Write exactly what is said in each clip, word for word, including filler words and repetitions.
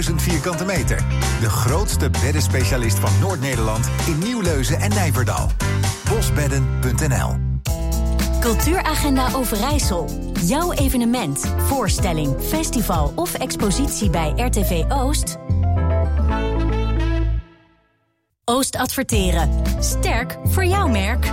duizend vierkante meter. De grootste beddenspecialist van Noord-Nederland in Nieuwleuzen en Nijverdal. bosbedden punt n l. Cultuuragenda Overijssel. Jouw evenement, voorstelling, festival of expositie bij R T V Oost? Oost Adverteren. Sterk voor jouw merk.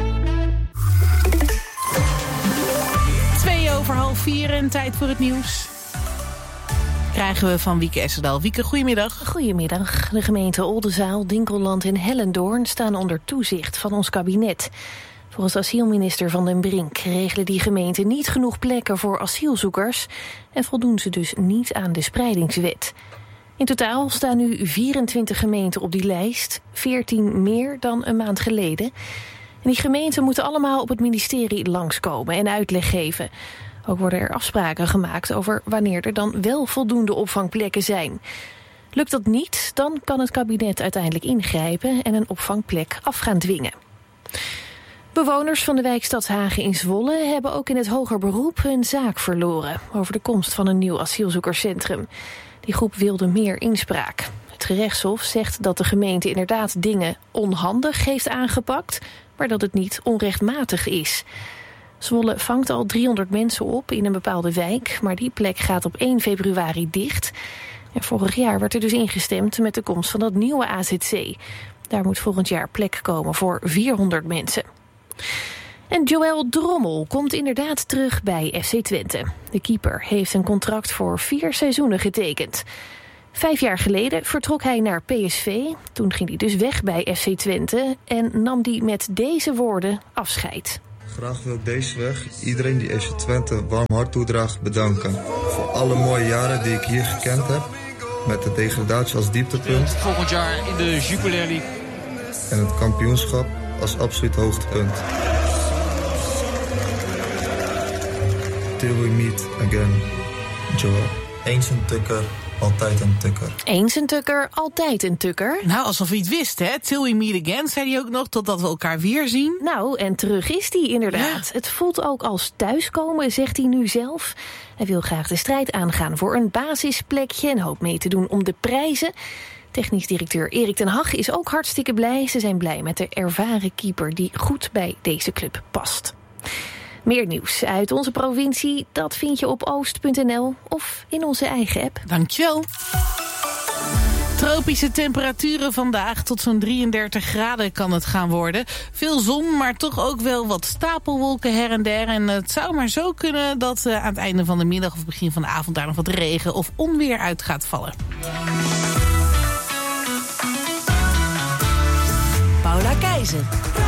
Twee over half vier en tijd voor het nieuws. Krijgen we van Wieke Essedal. Wieke, goedemiddag. Goedemiddag. De gemeenten Oldenzaal, Dinkeland en Hellendoorn staan onder toezicht van ons kabinet. Volgens asielminister Van den Brink regelen die gemeenten niet genoeg plekken voor asielzoekers en voldoen ze dus niet aan de spreidingswet. In totaal staan nu vierentwintig gemeenten op die lijst, veertien meer dan een maand geleden. En die gemeenten moeten allemaal op het ministerie langskomen en uitleg geven. Ook worden er afspraken gemaakt over wanneer er dan wel voldoende opvangplekken zijn. Lukt dat niet, dan kan het kabinet uiteindelijk ingrijpen en een opvangplek af gaan dwingen. Bewoners van de wijk Stadshagen in Zwolle hebben ook in het hoger beroep een zaak verloren over de komst van een nieuw asielzoekerscentrum. Die groep wilde meer inspraak. Het gerechtshof zegt dat de gemeente inderdaad dingen onhandig heeft aangepakt, maar dat het niet onrechtmatig is. Zwolle vangt al driehonderd mensen op in een bepaalde wijk, maar die plek gaat op één februari dicht. En vorig jaar werd er dus ingestemd met de komst van dat nieuwe A Z C. Daar moet volgend jaar plek komen voor vierhonderd mensen. En Joël Drommel komt inderdaad terug bij F C Twente. De keeper heeft een contract voor vier seizoenen getekend. Vijf jaar geleden vertrok hij naar P S V. Toen ging hij dus weg bij F C Twente en nam hij met deze woorden afscheid. Graag wil ik deze weg iedereen die F C Twente warm hart toedraagt bedanken. Voor alle mooie jaren die ik hier gekend heb. Met de degradatie als dieptepunt. Volgend jaar in de Jupiler League. En het kampioenschap als absoluut hoogtepunt. Till we meet again, Joel. Eens een tukker, altijd een tukker. Eens een tukker, altijd een tukker. Nou, alsof hij het wist, hè? Till we meet again, zei hij ook nog, totdat we elkaar weer zien. Nou, en terug is hij inderdaad. Ja. Het voelt ook als thuiskomen, zegt hij nu zelf. Hij wil graag de strijd aangaan voor een basisplekje en hoopt mee te doen om de prijzen. Technisch directeur Erik ten Hag is ook hartstikke blij. Ze zijn blij met de ervaren keeper die goed bij deze club past. Meer nieuws uit onze provincie, dat vind je op oost punt n l of in onze eigen app. Dankjewel. Tropische temperaturen vandaag, tot zo'n drieëndertig graden kan het gaan worden. Veel zon, maar toch ook wel wat stapelwolken her en der. En het zou maar zo kunnen dat uh, aan het einde van de middag of begin van de avond daar nog wat regen of onweer uit gaat vallen. Paula Keizer.